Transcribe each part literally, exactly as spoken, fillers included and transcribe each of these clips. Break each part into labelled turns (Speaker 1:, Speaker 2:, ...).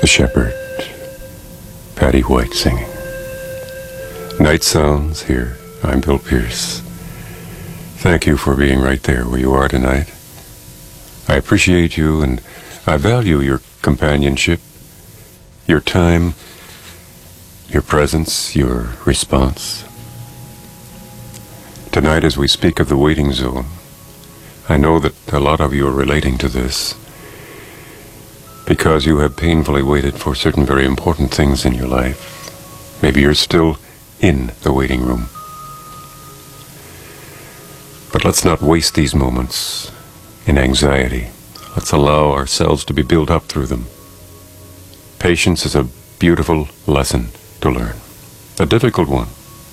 Speaker 1: Shepherd, Patty White singing. Night Sounds here. I'm Bill Pierce. Thank you for being right there where you are tonight. I appreciate you and I value your companionship, your time, your presence, your response. Tonight, as we speak of the waiting zone, I know that a lot of you are relating to this because you have painfully waited for certain very important things in your life. Maybe you're still in the waiting room. But let's not waste these moments in anxiety. Let's allow ourselves to be built up through them. Patience is a beautiful lesson to learn, a difficult one.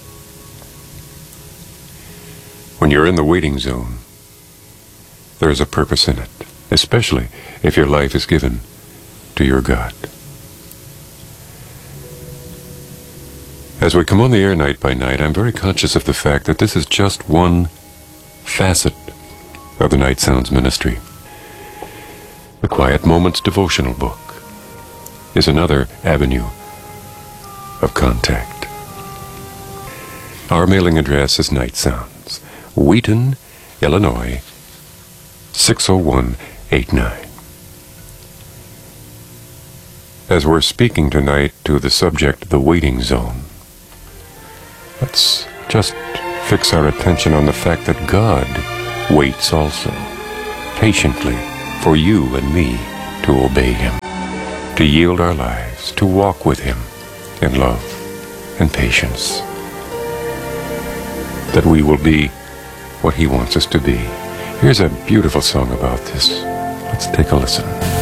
Speaker 1: When you're in the waiting zone, there is a purpose in it, especially if your life is given to your God. As we come on the air night by night, I'm very conscious of the fact that this is just one facet of the Night Sounds ministry. The Quiet Moments devotional book is another avenue of contact. Our mailing address is Night Sounds, Wheaton, Illinois, six oh one eight nine. As we're speaking tonight to the subject, the waiting zone, let's just fix our attention on the fact that God waits also, patiently, for you and me to obey Him, to yield our lives, to walk with Him in love and patience, that we will be what He wants us to be. Here's a beautiful song about this. Let's take a listen.